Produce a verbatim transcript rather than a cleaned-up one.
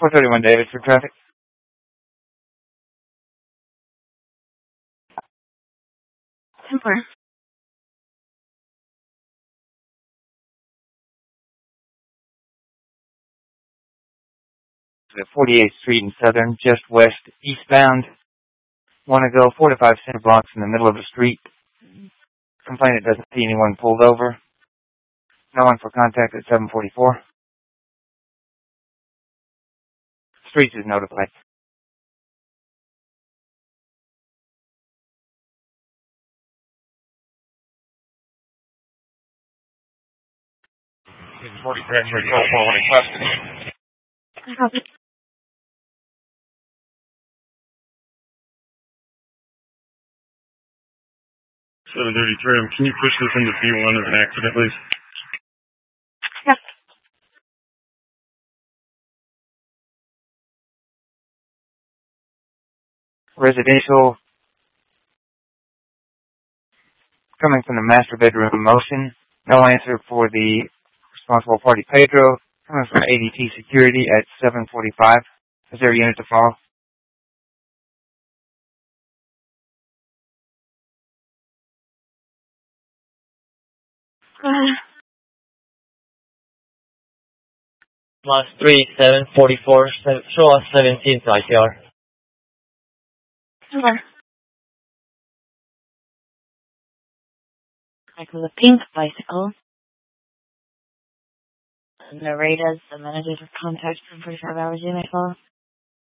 four thirty-one David for traffic. Templar. The forty-eighth Street and Southern, just west, eastbound. Want to go four to five center blocks in the middle of the street. Complainant doesn't see anyone pulled over. No one for contact at seven forty-four. Streets is notified. forty Grand Street, four one in Copy. seven thirty-three, can you push this into P one as an accident, please? Yes. Residential. Coming from the master bedroom motion. No answer for the responsible party Pedro. Coming from A D T security at seven forty-five. Is there a unit to follow? Go ahead. Plus three, seven forty-four, show us seventeen to I T R. Templar. Like with a pink bicycle. Narrated as the manager of contact for forty-five hours. You may follow.